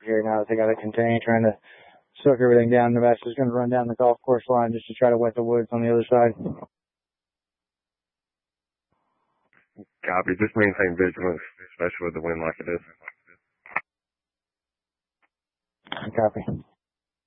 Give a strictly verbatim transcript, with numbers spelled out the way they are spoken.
here now that they got it contained, trying to soak everything down. The Nebraska's going to run down the golf course line just to try to wet the woods on the other side. Copy. Just maintain vigilance, especially with the wind like it is. Copy.